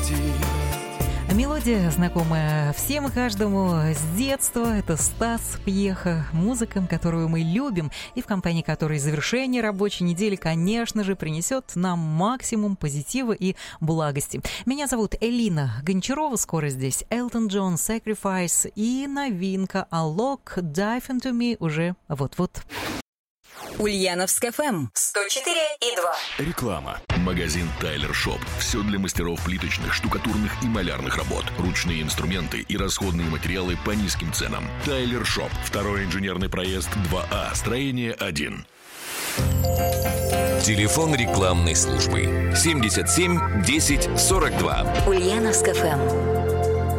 Мелодия, знакомая всем и каждому с детства. Это Стас Пьеха, музыка, которую мы любим, и в компании которой завершение рабочей недели, конечно же, принесет нам максимум позитива и благости. Меня зовут Элина Гончарова, скоро здесь Элтон Джон, Sacrifice и новинка Alok, Dive Into Me уже вот-вот. Ульяновск ФМ 104,2. Реклама. Магазин Тайлер Шоп. Все для мастеров плиточных, штукатурных и малярных работ. Ручные инструменты и расходные материалы по низким ценам. Тайлер Шоп. Второй инженерный проезд 2А. Строение 1. Телефон рекламной службы 77 10 42. Ульяновск ФМ.